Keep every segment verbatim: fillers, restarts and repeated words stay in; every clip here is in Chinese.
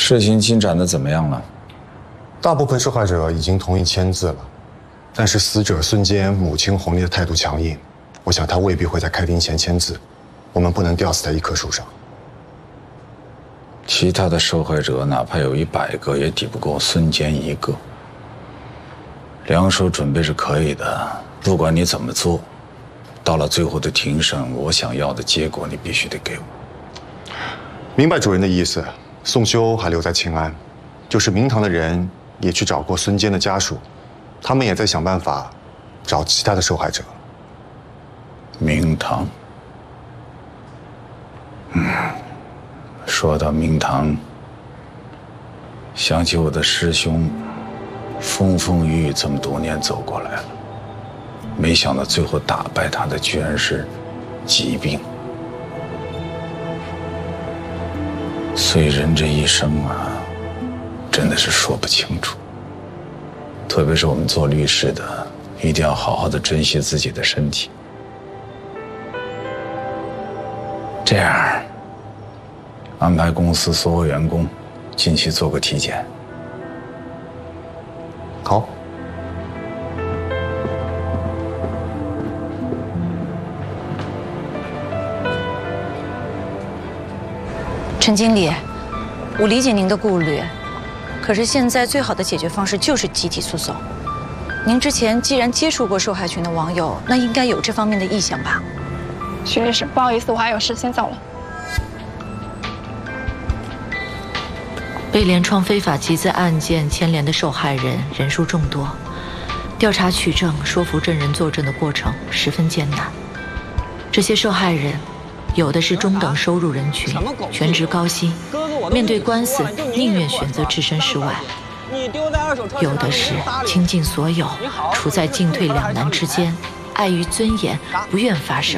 事情进展的怎么样了？ 大部分受害者已经同意签字了，但是死者孙坚母亲红丽的态度强硬，我想她未必会在开庭前签字。我们不能吊死在一棵树上。 其他的受害者哪怕有一百个，也抵不过孙坚一个。两手准备是可以的，不管你怎么做，到了最后的庭审，我想要的结果你必须得给我。 明白主人的意思。宋修还留在庆安，就是明堂的人也去找过孙坚的家属，他们也在想办法找其他的受害者。 明堂，嗯，说到明堂，想起我的师兄，风风雨雨这么多年走过来了，没想到最后打败他的居然是疾病。所以人这一生啊，真的是说不清楚。特别是我们做律师的，一定要好好的珍惜自己的身体。这样，安排公司所有员工近期做个体检。 好。 陈经理，我理解您的顾虑，可是现在最好的解决方式就是集体诉讼。您之前既然接触过受害群的网友，那应该有这方面的意向吧？ 徐律师，不好意思，我还有事，先走了。 被连创非法集资案件牵连的受害人人数众多，调查取证、说服证人作证的过程十分艰难。这些受害人，有的是中等收入人群，全职高薪，面对官司宁愿选择置身事外；有的是倾尽所有，处在进退两难之间，碍于尊严不愿发声。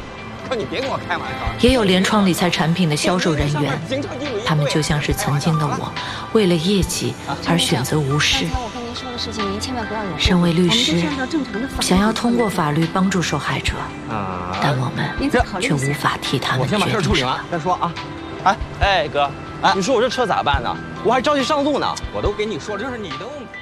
也有联创理财产品的销售人员，他们就像是曾经的我，为了业绩而选择无视。身为律师，想要通过法律帮助受害者，但我们却无法替他们决定什么。 再说啊，哎哎哥，你说我这车咋办呢？我还着急上路呢。我都给你说了，这是你的问题。